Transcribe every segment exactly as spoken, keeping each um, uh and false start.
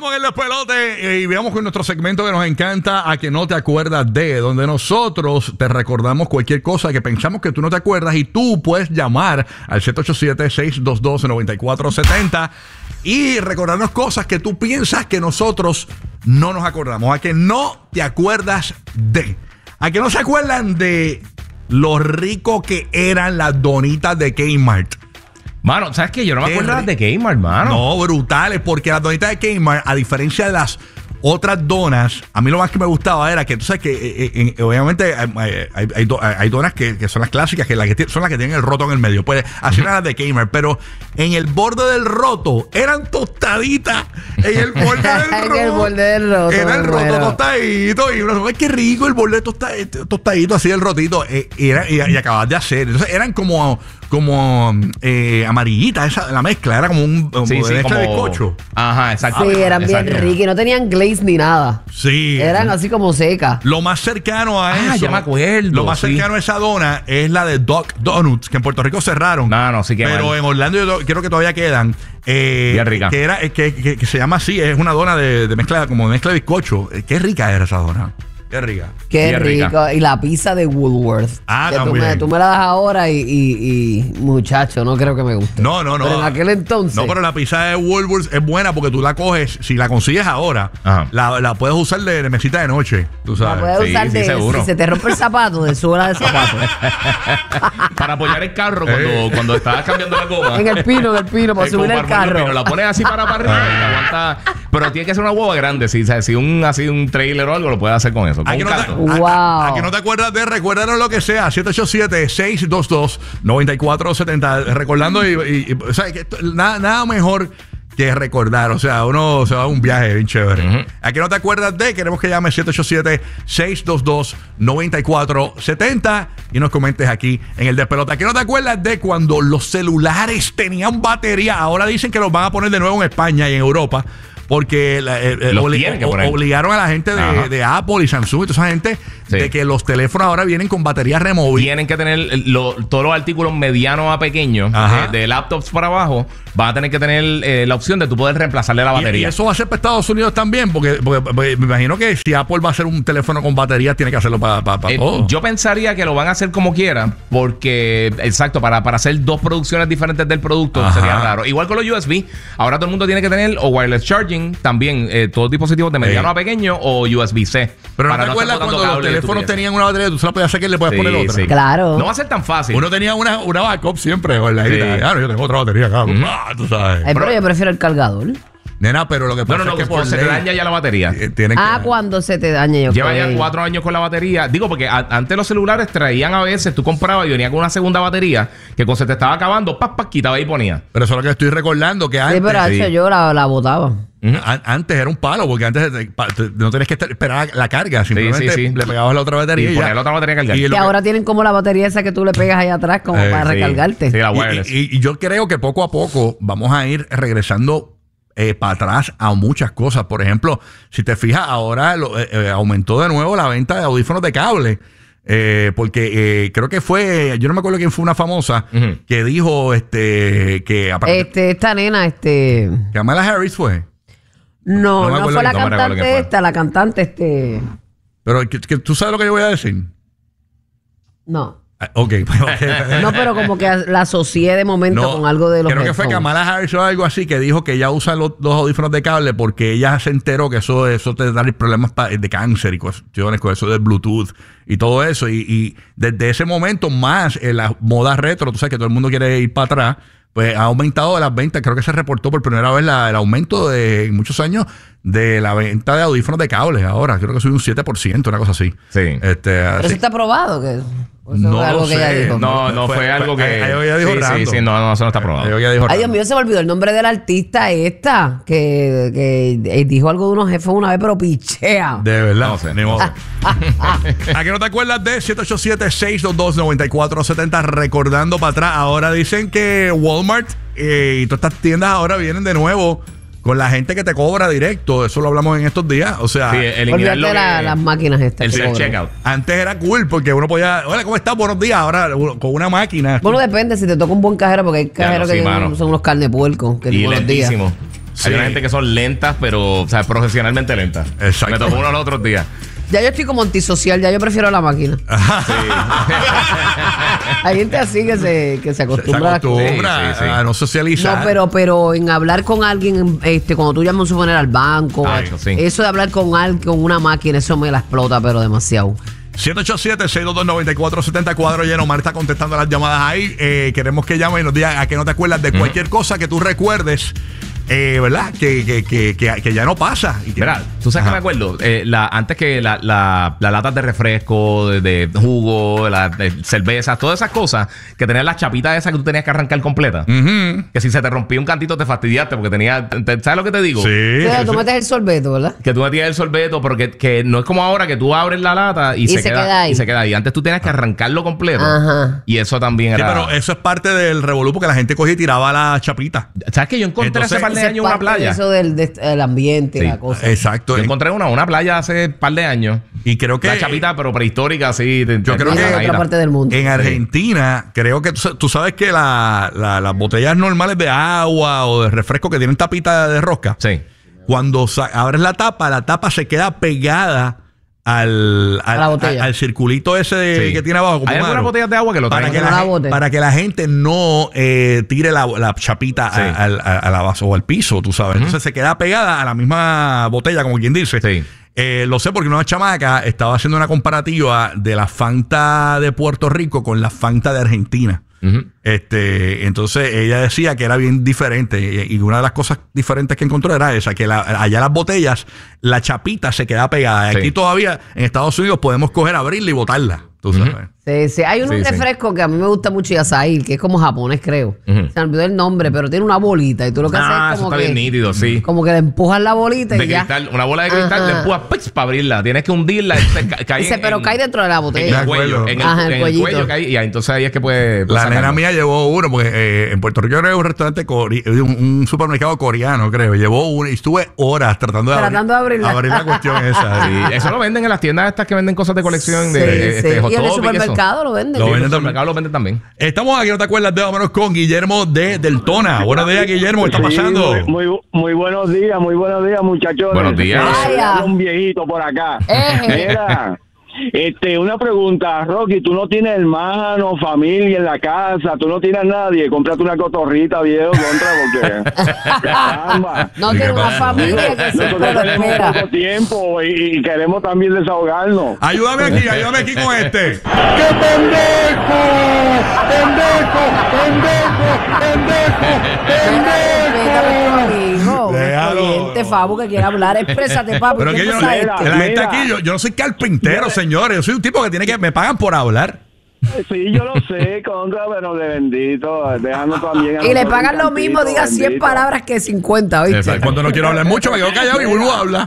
Estamos en el despelote y veamos con nuestro segmento que nos encanta, a que no te acuerdas de, donde nosotros te recordamos cualquier cosa que pensamos que tú no te acuerdas y tú puedes llamar al siete ocho siete, seis dos dos, nueve cuatro siete cero y recordarnos cosas que tú piensas que nosotros no nos acordamos, a que no te acuerdas de, a que no se acuerdan de lo rico que eran las donitas de Kmart. Mano, ¿sabes qué? Yo no me Qué acuerdo ri- de Kmart, mano. No, brutales, porque las donitas de Kmart, a diferencia de las otras donas, a mí lo más que me gustaba era que tú sabes que eh, eh, eh, obviamente hay, hay, hay, do- hay donas que, que son las clásicas, que, las que ti- son las que tienen el roto en el medio. Pues así eran las de Kmart, pero en el borde del roto eran tostaditas. En el borde del En roto. el borde del roto, Era el me roto muero. tostadito. Y uno dice, "Ay, qué rico el borde tosta- tostadito, así el rotito." Eh, y, era, y, y acabas de hacer. Entonces eran como, como eh, amarillitas, esa, la mezcla. Era como un como Sí, de sí, mezcla como... de bizcocho. Ajá, exacto. Sí, eran bien Exacto. ricas y no tenían glaze ni nada. Sí. Eran así como secas. Lo más cercano a Ah, eso. ya me acuerdo, Lo más sí. cercano a esa dona es la de Doc Donuts, que en Puerto Rico cerraron. No, no, sí que Pero mal. en Orlando yo to- creo que todavía quedan. Eh, Bien rica. Que, era, eh, que, que, que se llama así, es una dona de, de mezcla, como de mezcla de bizcocho. Eh, Qué rica era esa dona. Qué rica. Qué Bien rico. rica. Y la pizza de Woolworth. Ah, que tú también. me, tú me la das ahora y, y, y, muchacho, no creo que me guste. No, no, no. Pero en aquel entonces. No, pero la pizza de Woolworths es buena porque tú la coges, si la consigues ahora, Ajá. la, la puedes usar de, de mesita de noche. Tú la sabes. puedes Sí, usar sí, de seguro. si se te rompe el zapato, de suela de zapato. Para apoyar el carro cuando, Eh. cuando estabas cambiando la goma. en el pino, en el pino, para Eh, como subir el para ponerlo carro. pino, la pones así para, para arriba y te aguanta. Pero tiene que ser una hueva grande. Si, ¿sabes? si un así un trailer o algo, lo puedes hacer con eso. ¿A Con que, un no te, canto. Wow. a- a que no te acuerdas de? Recuérdanos lo que sea. siete ocho siete, seis dos dos, nueve cuatro siete cero. Recordando y, y- y- o sea, que esto- nada, nada mejor que recordar. O sea, uno se va a un viaje bien chévere. Ujú. ¿A que no te acuerdas de? Queremos que llames siete ocho siete, seis dos dos, nueve cuatro siete cero y nos comentes aquí en el Despelota. ¿A que no te acuerdas de cuando los celulares tenían batería? Ahora dicen que los van a poner de nuevo en España y en Europa. Porque la- eh, eh, Los obli- tienen que o- poner. obligaron a la gente de, Ajá. de Apple y Samsung y toda esa gente Sí. de que los teléfonos ahora vienen con batería removible. Tienen que tener lo- todos los artículos medianos a pequeños, Ajá. de, de laptops para abajo, van a tener que tener eh, la opción de tú poder reemplazarle la Y, y batería. eso va a ser para Estados Unidos también, porque, porque- porque me imagino que si Apple va a hacer un teléfono con batería, tiene que hacerlo para Eh, todo. yo pensaría que lo van a hacer como quieran, porque, exacto, para, para hacer dos producciones diferentes del producto Ajá. sería raro. Igual con los U S B, ahora todo el mundo tiene que tener o wireless charging, también eh, todos dispositivos de mediano Sí. a pequeño o U S B C. Pero no para te estar acuerdas botando cuando los cable y teléfonos estupideces. tenían una batería, tú se la podías sacar y le podías Sí, poner otra. sí. Claro. No va a ser tan fácil. Uno tenía una, una backup siempre, ¿verdad? Sí. Claro, yo tengo otra batería acá. Ah, tú sabes. Ay, pero yo prefiero el cargador. Nena, pero lo que no, pasa no, no, es que cuando por se te ley, daña ya la batería. eh, tienen Ah, que- cuando se te dañe yo Lleva creo. ya cuatro años con la batería. Digo, porque a- antes los celulares traían a veces, tú comprabas y venía con una segunda batería que cuando se te estaba acabando, pas, pas, quitaba y ponía. Pero eso es lo que estoy recordando, que Sí, antes... pero sí. hecho, yo la, la botaba. An- Antes era un palo, porque antes te- pa- te- no tenías que estar- esperar la carga, simplemente sí, sí. le pegabas la otra batería Y y, ya. poner la otra batería a cargar. Y Y lo que- ahora tienen como la batería esa que tú le pegas ahí atrás como Eh, para sí. recargarte. Sí, la y- wireless. y, y yo creo que poco a poco vamos a ir regresando eh, para atrás a muchas cosas. Por ejemplo, si te fijas, ahora lo- eh, eh, aumentó de nuevo la venta de audífonos de cable. Eh, porque eh, creo que fue, yo no me acuerdo quién fue una famosa Ujú. que dijo este que aparte Este, esta nena, este. que Kamala Harris fue. No, No me no, acuerdo fue la quién- no me recuerdo cantante quién fue. esta, la cantante, este. Pero que, que tú sabes lo que yo voy a decir. No. Ah, Ok, ok. No, pero como que la asocié de momento No, con algo de los creo que fue headphones. Kamala Harris o algo así que dijo que ella usa los, los audífonos de cable porque ella se enteró que eso, eso te da problemas pa- de cáncer y cuestiones con eso del Bluetooth y todo eso. Y, y desde ese momento más en la moda retro, tú sabes que todo el mundo quiere ir para atrás, pues ha aumentado las ventas. Creo que se reportó por primera vez la- el aumento de en muchos años de la venta de audífonos de cable. Ahora creo que subió un siete por ciento, una cosa así. Sí. Este, Pero así- eso está probado. Que, o eso No fue algo lo que ella sé. dijo. No, no, Fue- fue, fue- algo que. ella- ella dijo sí, sí, random. sí, no, no, eso no está probado. Ella dijo Ay, random. Dios mío, se me olvidó el nombre de la artista esta que, que eh, dijo algo de unos jefes una vez, pero pichea. De verdad. No sé. Ni modo. ¿A que no te acuerdas de siete ocho siete, seis dos dos, nueve cuatro siete cero? Recordando para atrás. Ahora dicen que Walmart eh, y todas estas tiendas ahora vienen de nuevo con la gente que te cobra directo. Eso lo hablamos en estos días. O sea, Sí, eliminar Olvídate lo que- la- las máquinas estas. el que cobran. self-checkout. antes era cool porque uno podía. Hola, ¿cómo estás? Buenos días. Ahora uno- con una máquina. Bueno, depende si te toca un buen cajero, porque hay cajeros sí, que mano. son unos carne puerco. Que Y buenos días. lentísimo. Sí. Hay una gente que son lentas, pero, o sea, profesionalmente lentas. Exacto. Me tocó uno los otros días. Ya yo estoy como antisocial, ya yo prefiero la máquina. Sí. Hay gente así que se, que se Se acostumbra, a las cosas. acostumbra Sí, sí, sí. a no socializar. No, pero, pero en hablar con alguien, este, cuando tú llamas a suponer al banco, Ah, eso sí. eso de hablar con alguien, con una máquina, eso me la explota, pero demasiado. siete ocho siete, seis dos dos, nueve cuatro siete cuatro. Lleno, Omar está contestando las llamadas ahí. Eh, queremos que llame y nos diga a que no te acuerdas de cualquier cosa que tú recuerdes, eh, ¿verdad? Que, que, que, que, que ya no pasa. Y que- Mira, tú sabes Ajá. que me acuerdo, eh, la, antes que la, la, las latas de refresco, de, de jugo, la, de cerveza, todas esas cosas, que tenían las chapitas esas que tú tenías que arrancar completa. Ujú. Que si se te rompía un cantito te fastidiaste porque tenía, te- ¿sabes lo que te digo? Sí. O sea, sí, tú sí. metes el sorbeto, ¿verdad? Que tú metías el sorbeto, pero que, que no es como ahora que tú abres la lata y, Y se, se queda, queda ahí. y se queda ahí. Antes tú tenías que arrancarlo completo. Ajá. Y eso también Sí, era. pero eso es parte del revolú porque la gente cogía y tiraba la chapita. ¿Sabes que yo encontré Entonces, hace par de Eso es años en una parte de playa? Eso del, de- del ambiente, Sí. la cosa. Exacto. Yo encontré una, una playa hace par de años. Y creo que La chapita, pero prehistórica, así. de- Yo de- creo Viene que- de ahí otra la- parte del mundo. en Argentina, creo que tú, sa- tú sabes que la- la- las botellas normales de agua o de refresco que tienen tapita de rosca, Sí. cuando sa- abres la tapa, la tapa se queda pegada al, al, A la botella. al- al circulito ese de- Sí. que tiene abajo. como Hay un algunas aro. botellas de agua que lo para traen. que, que la, no la gen- bote. para que la gente no eh, tire la, la chapita a- Sí. al- a, a la base o al piso, tú sabes. Entonces se queda pegada a la misma botella, como quien dice. Sí. Eh, lo sé porque una chamaca estaba haciendo una comparativa de la Fanta de Puerto Rico con la Fanta de Argentina. Ujú. Este, entonces ella decía que era bien diferente y, y una de las cosas diferentes que encontró era esa, que la- allá las botellas, la chapita se queda pegada. Sí. Aquí todavía en Estados Unidos podemos coger, abrirla y botarla, tú sabes. Sí, sí. Hay un Sí, sí. refresco que a mí me gusta mucho, Yasail, que es como japonés, creo. Ujú. Se me olvidó el nombre, pero tiene una bolita y tú lo que Ah, haces es eso como está bien que, nítido, sí. como que le empujas la bolita De y ya. cristal, una bola de cristal, Ajá. le empujas ¡pix! Para abrirla. Tienes que hundirla. Este, ca- cae Dice, en- pero en- cae dentro de la En botella. el cuello. acuerdo. En el, Ajá, el en el cuellito. cuello cae. Y ahí, entonces ahí es que puede. puede La nena sacarlo. mía llevó uno, porque eh, en Puerto Rico era un restaurante, core- un, un supermercado coreano, creo. Llevó uno y estuve horas tratando de, Tratando de abrirla. abrir la cuestión esa. Sí, eso lo venden en las tiendas estas que venden cosas de colección. De, Sí, eh, sí. este, Hot Y en el Topic, eso. supermercado lo venden. Lo Sí, en venden el también. supermercado lo venden también. Estamos aquí, no te acuerdas, de vámonos con Guillermo de Deltona. Buenos días, Guillermo, ¿qué está Sí, pasando? Muy, muy, muy buenos días, muy buenos días, muchachos. Buenos días. Eh, Vaya. habla un viejito por acá. Eje. Mira, este, una pregunta, Rocky, tú no tienes hermano, familia en la casa, tú no tienes nadie, cómprate una cotorrita, viejo, contra, porque caramba. No ¿Qué tiene una pasa? familia que siempre Nosotros lo tenemos espera. poco tiempo y, y queremos también desahogarnos. Ayúdame aquí, ayúdame aquí con este. ¡Qué pendejo! ¡Pendejo! ¡Pendejo! Hijo, Déjalo. oyente, Fabu, que quiere hablar, exprésate, papi. Pero ¿qué que yo, pasa la, esto? Mira, la gente mira. aquí, yo, yo no soy carpintero, señores. Yo soy un tipo que tiene que. Me pagan por hablar. Sí, yo lo sé, contra, pero de bendito, dejando también a Y le nosotros pagan un lo mismo, cantito, diga cien bendito. palabras que cincuenta, ¿oíste? Exacto. Cuando no quiero hablar mucho, me quedo callado y vuelvo a hablar.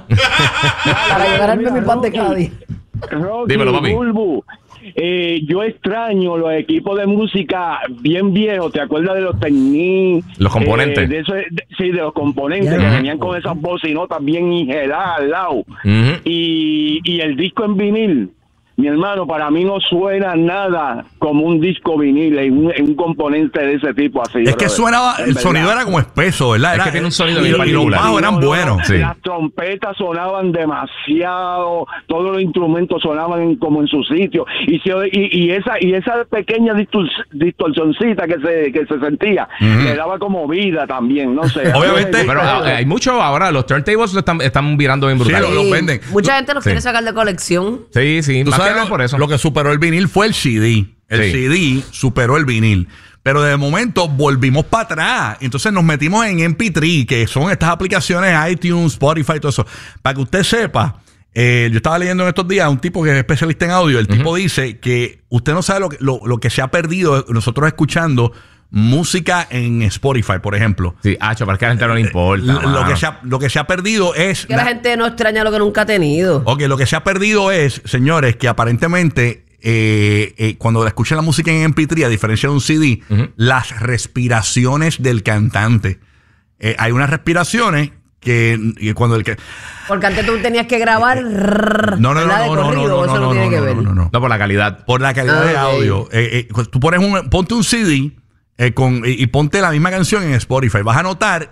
Para llegar al mi pan de cada día. Rocky, Dímelo, papi. Bulbu, eh, yo extraño los equipos de música bien viejos. ¿Te acuerdas de los Technics? Los componentes. Eh, de eso, de- sí, de los componentes Ya. que venían con esas bocinotas bien ingeladas al lado. Ujú. y, y el disco en vinil. Mi hermano, para mí no suena nada como un disco vinil en un, en un componente de ese tipo así. Es que brother. suenaba, En el verdad. sonido era como espeso, ¿verdad? Es Era- que tiene un sonido y, bien y los particular. bajos eran No, no, buenos. no. Sí. Las trompetas sonaban demasiado, todos los instrumentos sonaban en- como en su sitio y, se, y, y esa y esa pequeña distor- distorsioncita que se que se sentía le daba como vida también, no sé. Obviamente- Pero ah, hay mucho ahora, los turntables lo están, están virando bien Sí, brutal. lo- los venden. Mucha gente los Sí. quiere sacar de colección. Sí, sí, Tú más que sabes nada lo, por eso. lo que superó el vinil fue el C D. El Sí. C D superó el vinil. Pero de momento volvimos para atrás. Entonces nos metimos en M P tres, que son estas aplicaciones, iTunes, Spotify, todo eso. Para que usted sepa, eh, yo estaba leyendo en estos días a un tipo que es especialista en audio. El tipo dice que usted no sabe lo que, lo, lo que se ha perdido nosotros escuchando música en Spotify, por ejemplo. Sí, hacho, para que a la gente no le importa. Lo, lo mano. que se ha, lo que se ha perdido es... Que la gente no extraña lo que nunca ha tenido. Ok, lo que se ha perdido es, señores, que aparentemente eh, eh, cuando la escuchan la música en M P tres, a diferencia de un C D, Ujú. las respiraciones del cantante. Eh, hay unas respiraciones que, y cuando el que... Porque antes tú tenías que grabar. No, no, no, ¿verdad? De no, no, corrido, no, no, eso no, no, tiene no, que no, ver. no, no, no. No, por la calidad. Por la calidad Ah, de ok. audio. Eh, eh, tú pones un, ponte un C D eh, con, y, y ponte la misma canción en Spotify. Vas a notar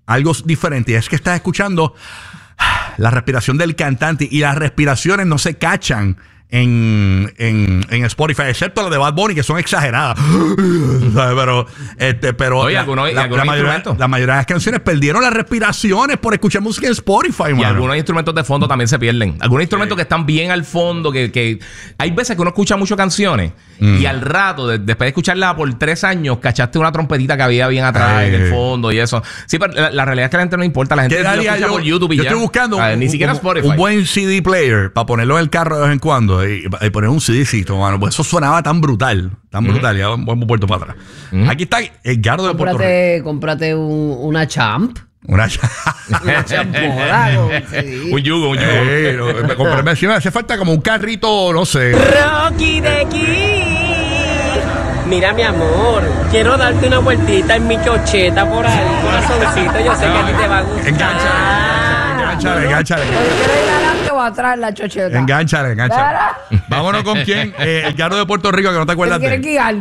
algo diferente. Y es que estás escuchando la respiración del cantante y las respiraciones no se cachan en, en, en Spotify, excepto las de Bad Bunny, que son exageradas. ¿Sabes? Pero, este, pero Oye, la, algunos- la, algunos la mayoría, instrumentos. la mayoría de las canciones perdieron las respiraciones por escuchar música en Spotify, Y mano. algunos instrumentos de fondo también se pierden. Algunos instrumentos que están bien al fondo, que, que hay veces que uno escucha mucho canciones Mm. y al rato, de- después de escucharla por tres años, cachaste una trompetita que había bien atrás Eh. en el fondo y eso. Sí, pero la, la realidad es que a la gente no le importa. La gente ¿Qué lo daría escucha yo? por YouTube y Yo ya. estoy buscando Ah, un, ni siquiera un- Spotify. un buen C D player para ponerlo en el carro de vez en cuando y, y poner un CDcito, mano. Pues eso sonaba tan brutal, tan brutal. Ya hemos vuelto para atrás. Aquí está Edgardo de Puerto Rico. Cómprate, cómprate un- una champ. Una Una champola. con- sí. Un yugo, un yugo. Eh, no, me compré- me- sí me hace falta como un carrito, no sé. Rocky de aquí. Mira, mi amor, quiero darte una vueltita en mi chocheta por ahí, corazoncito. Yo sé que a ti te va a gustar. Enganchale, enganchale, enganchale. ¿Quieres ir adelante o atrás en la chocheta? Enganchale, enganchale. Vámonos con quién. Eh, Edgardo de Puerto Rico, que no te ¿Te acuerdas quieres de. guiar?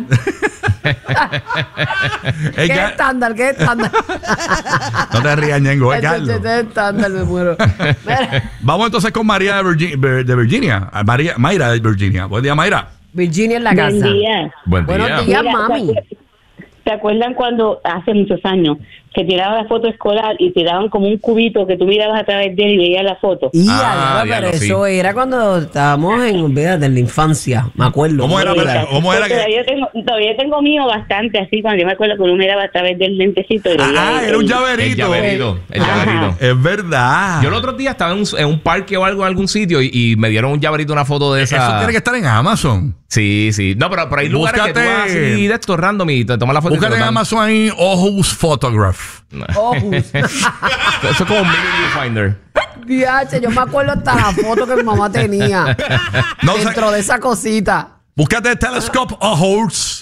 ¿Qué Edgar- estándar? ¿Qué estándar? No te rías, Ñengo. La Edgardo. chocheta es estándar, me muero. Mira, Vamos entonces con María de, Virgi- de Virginia. Ah, María, Mayra de Virginia. Buen día, Mayra. Virginia en la casa. Buen día. Buen día. Buenos días, Mira, mami. ¿se acuerdan cuando hace muchos años que tiraban la foto escolar y te daban como un cubito que tú mirabas a través de él y veías la foto? Y Ah, adiós, pero diablo, sí. eso era cuando estábamos en, olvídate, en la infancia, me acuerdo. ¿Cómo era, Mira, pero- ¿Cómo era Porque que- Todavía tengo, todavía tengo mío bastante así, cuando yo me acuerdo que uno miraba a través del lentecito. Y veía Ah, el- era un el- El llaverito. llaverito. El Ajá. llaverito. Es verdad. Yo el otro día estaba en un, en un parque o algo en algún sitio y, y me dieron un llaverito, una foto de esa. Eso tiene que estar en Amazon. Sí, sí. No, pero, pero hay lugares que tú Búscate- vas así de esto random y te tomas la foto. y te Búscate lo en dan. Amazon ahí Ojos Photograph. Ojos. Eso es como un mini viewfinder. Diache, yo me acuerdo hasta la foto que mi mamá tenía No, o sea, dentro de esa cosita. Búscate Telescope Ojos.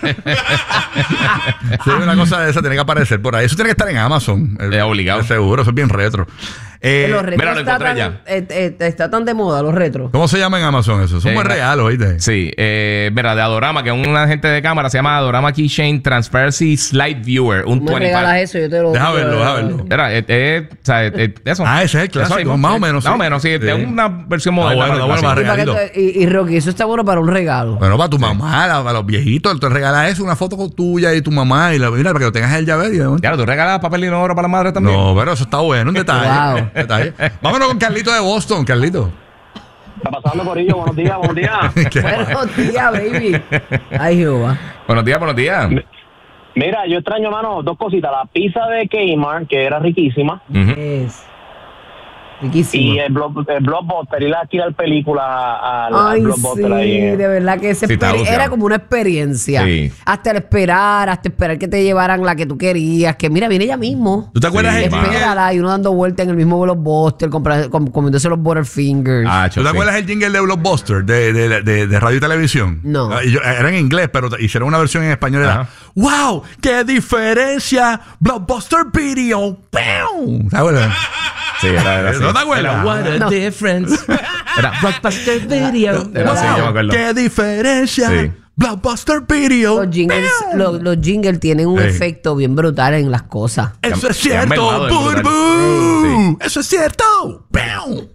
Sí, una cosa de esa tiene que aparecer por ahí. Eso tiene que estar en Amazon. Es obligado. Es seguro, eso es bien retro. Eh, Los retros mira, lo está, encontré tan, ya. eh, eh, está tan de moda, los retros. ¿Cómo se llama en Amazon eso? Son Eh, muy reales, ¿oíste? Sí, eh, mira, de Adorama, que es un agente de cámara, se llama Adorama Keychain Transparency Slide Viewer. Un Tú me veinte regalas eso, yo te lo Deja te lo- verlo, deja verlo. Mira, eh, eh, o sea, eh, eh, eso. Ah, ese es el clásico, Eso mismo, más o sí. menos, Más sí. o menos, sí. Sí. Es una versión Está moderna. bueno, más está bueno, clásica. más Y, para que regalito. tú- y, y Rocky, eso está bueno para un regalo. Bueno, para tu mamá, la- para los viejitos, te regalas eso, una foto con tuya y tu mamá, y la, mira, para que lo tengas en el llavero. y de momento- Claro, tú regalas papel y no oro para la madre también. No, pero eso está bueno, un detalle. Wow. un detalle. Vámonos con Carlito de Boston, Carlito. Está pasando por ello. Buenos días, buenos días. ¿Qué? Buenos días, baby. Ay, Jehová. Buenos días, buenos días. Mira, yo extraño, mano, dos cositas. La pizza de Kmart, que era riquísima. Ujú. Es Y riquísimo. el, block, el Blockbuster, ir a alquilar película al, al Ay, Blockbuster sí, ahí. de verdad que ese Sí, está exper- buceado. era como una experiencia. Sí. Hasta el esperar, hasta esperar que te llevaran la que tú querías. Que mira, viene ella mismo. ¿Tú te acuerdas Sí, el mano. jingle? Espérala, y uno dando vueltas en el mismo Blockbuster, compra- com- comiéndose los Butterfingers. Ah, ¿Tú te sí. acuerdas el jingle de Blockbuster de, de, de, de radio y televisión? No. Ah, y yo- era en inglés, pero hicieron una versión en español. Era, Ajá. ¡Wow! ¡Qué diferencia! ¡Blockbuster Video! ¡Pum! ¿Te acuerdas? Sí, era, era así. ¿No te acuerdas? Era What a No. Difference. Era Blockbuster Video. Era así, yo me acuerdo. ¡Qué diferencia! Sí. ¡Blockbuster Video! Los jingles, ¡Pum! los, los jingles tienen un Sí. efecto bien brutal en las cosas. Eso es Se han mermado cierto, de brutal. Burbu. Eso es cierto. ¡Pum!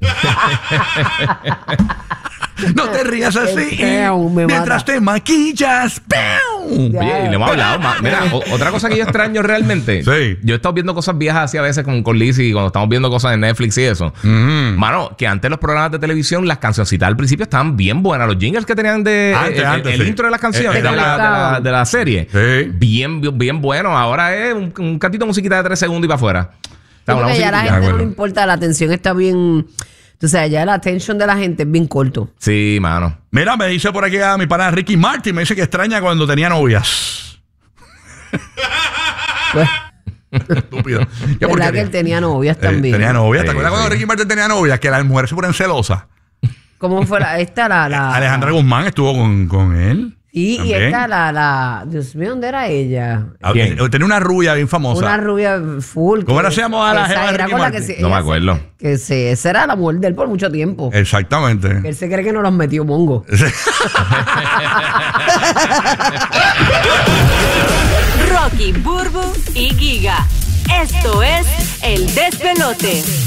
No te rías así. Pum, me Mientras mata. te maquillas. ¡Pum! Ya. Oye, y le hemos hablado más. Mira, o- otra cosa que yo extraño realmente. Sí. Yo he estado viendo cosas viejas así a veces con, con Lizzy cuando estamos viendo cosas en Netflix y eso. Mm. Mano, que antes los programas de televisión, las cancioncitas al principio estaban bien buenas. Los jingles que tenían de Antes, el, antes, el sí. intro de las canciones Eh, de, la, era- de la- de la serie. Sí. Bien, bien, bien bueno. Ahora es un, un cantito de musiquita de tres segundos y para afuera. Está una Porque ya a la musiquita. gente no bueno. le importa, la atención está bien. O sea, ya la attention de la gente es bien corto. Sí, mano. Mira, me dice por aquí a mi pana Ricky Martin, me dice que extraña cuando tenía novias. Pues, Estúpido. Qué verdad porquería. que él tenía novias Eh, también. tenía novias. ¿Te Sí, acuerdas cuando sí. Ricky Martin tenía novias? Que las mujeres se ponen celosas. ¿Cómo fue la, esta la, la Alejandra Guzmán estuvo con, con él. Sí, y también. esta la, la Dios mío, ¿dónde era ella? Ah, ¿Quién? eh, Tenía una rubia bien famosa. Una rubia full. ¿Cómo que- era se llamaba la esa jeva de era Ricky con la que Martin? se- No me ella se- acuerdo. Que se, esa era la mujer de él por mucho tiempo. Exactamente. Él se cree que no los metió mongo. Rocky, Burbu y Giga. Esto es El Despelote.